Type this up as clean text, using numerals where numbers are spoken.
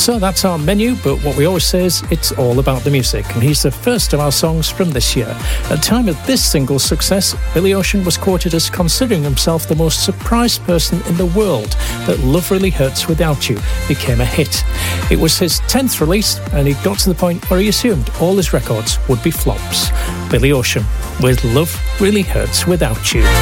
So that's our menu, but what we always say is it's all about the music, and here's the first of our songs from this year. At the time of this single's success, Billy Ocean was quoted as considering himself the most surprised person in the world that Love Really Hurts Without You became a hit. It was his 10th release, and he got to the point where he assumed all his records would be flops. Billy Ocean with Love Really Hurts Without You.